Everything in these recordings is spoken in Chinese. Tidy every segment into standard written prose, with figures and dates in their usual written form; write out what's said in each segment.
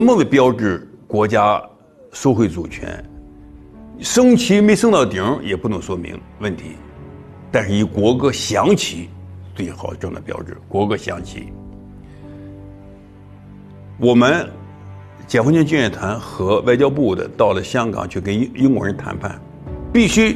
什么为标志国家收回主权？升旗没升到顶也不能说明问题，但是以国歌响起最好这样的标志。国歌响起，我们解放军军乐团和外交部的到了香港去跟英国人谈判，必须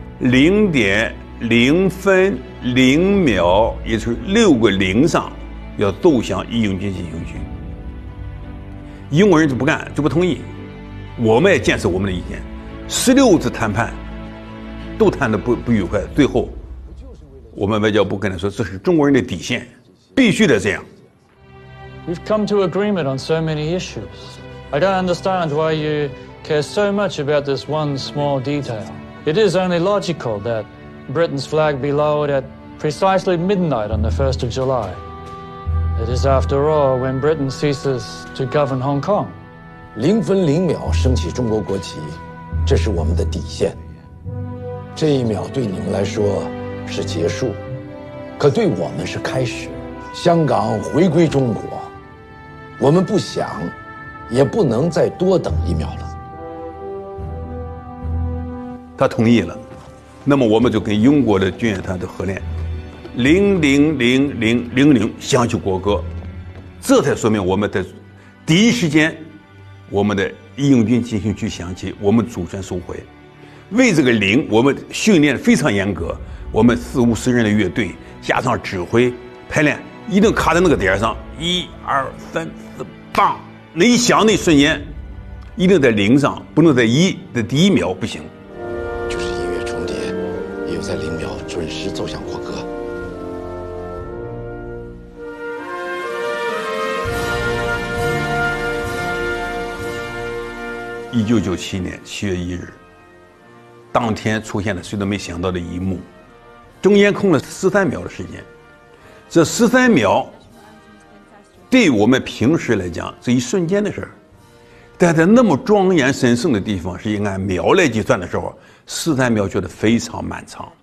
0.0分0秒，也就是6个0上要奏响义勇军进行曲。英国人就不干，就不同意。我们也坚持我们的意见，16次谈判都谈得不愉快，最后我们外交部跟他说，这是中国人的底线，必须得这样。 We've come to agreement on so many issues. I don't understand why you care so much about this one small detail. It is only logical that Britain's flag be lowered at precisely midnight on the 1st of July. It is, after all, when Britain ceases to govern Hong Kong. 0分0秒升起中国国旗，这是我们的底线。这一秒对你们来说是结束，可对我们是开始。香港回归中国，我们不想，也不能再多等1秒了。 他同意了，那么我们就跟英国的军乐团的合练，000000响起国歌，这才说明我们的第一时间，我们的义勇军进行曲响起，我们主权收回。为这个0，我们训练非常严格，我们40-50人的乐队加上指挥排练，一定卡在那个点上，1、2、3、4，棒！那一响那一瞬间，一定在0上，不能在1的第1秒不行。 就是音乐重叠，也有在0秒准时奏响国歌。 1997年7月1日，当天出现了谁都没想到的一幕，中间空了13秒的时间，这13秒对我们平时来讲是一瞬间的事儿，但在那么庄严神圣的地方，是以按秒来计算的时候，13秒觉得非常漫长。